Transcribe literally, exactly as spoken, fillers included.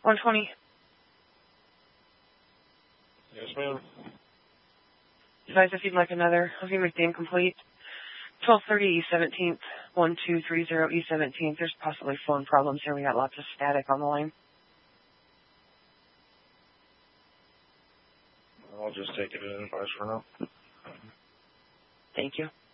one twenty. Yes, ma'am. Advise if you'd like another. I'll give McDame complete. twelve thirty E seventeenth, one two three zero E seventeenth. There's possibly phone problems here. We got lots of static on the line. I'll just take it as advice for now. Thank you.